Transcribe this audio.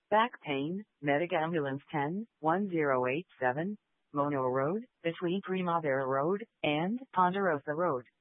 Back pain, Medic Ambulance 10-1087, Mono Road, between Primavera Road and Ponderosa Road.